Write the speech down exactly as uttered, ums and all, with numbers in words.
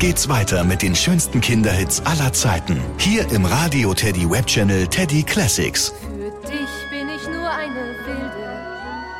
geht's weiter mit den schönsten Kinderhits aller Zeiten. Hier im Radio Teddy Web Channel Teddy Classics.